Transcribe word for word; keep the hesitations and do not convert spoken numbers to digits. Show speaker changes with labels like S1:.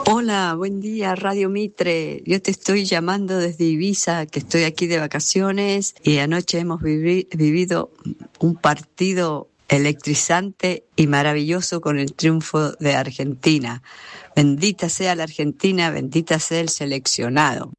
S1: Hola, buen día, Radio Mitre. Yo te estoy llamando desde Ibiza, que estoy aquí de vacaciones y anoche hemos vivi- vivido un partido electrizante y maravilloso con el triunfo de Argentina. Bendita sea la Argentina, bendita sea el seleccionado.